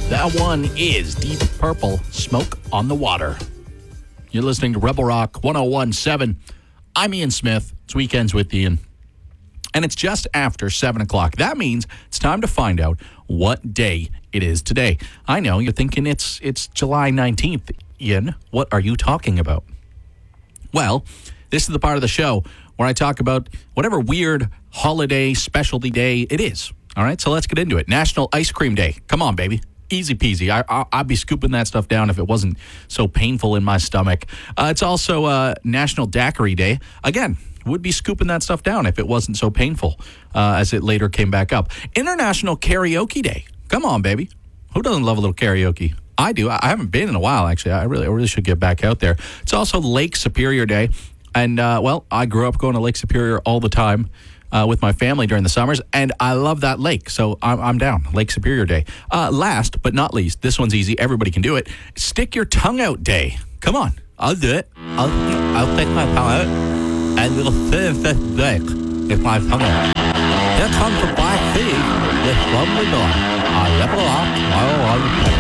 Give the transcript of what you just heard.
That one is Deep Purple, Smoke on the Water. You're listening to Rebel Rock 101.7. I'm Ian Smith. It's Weekends with Ian. And it's just after 7 o'clock. That means it's time to find out what day it is today. I know, you're thinking it's July 19th. Ian, what are you talking about? Well, this is the part of the show where I talk about whatever weird holiday, specialty day it is. All right, so let's get into it. National Ice Cream Day. Come on, baby. Easy peasy. I'd be scooping that stuff down if it wasn't so painful in my stomach. It's also National Daiquiri Day. Again, would be scooping that stuff down if it wasn't so painful, as it later came back up. International Karaoke Day. Come on, baby. Who doesn't love a little karaoke? I do. I haven't been in a while, actually. I really should get back out there. It's also Lake Superior Day. And, I grew up going to Lake Superior all the time with my family during the summers, and I love that lake, so I'm down. Lake Superior Day. Last but not least, this one's easy. Everybody can do it. Stick Your Tongue Out Day. Come on. I'll do it. I'll stick my tongue out, and it'll finish this break with my tongue out. Here comes the Black Sea with From the North. I level up.